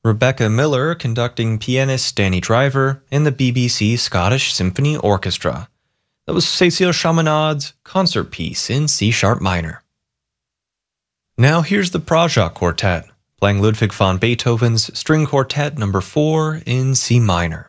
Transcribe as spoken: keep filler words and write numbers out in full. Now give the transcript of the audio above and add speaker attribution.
Speaker 1: Rebecca Miller conducting pianist Danny Driver in the B B C Scottish Symphony Orchestra. That was Cécile Chaminade's concert piece in C sharp minor. Now here's the Prajak Quartet, playing Ludwig van Beethoven's String Quartet number four in C minor.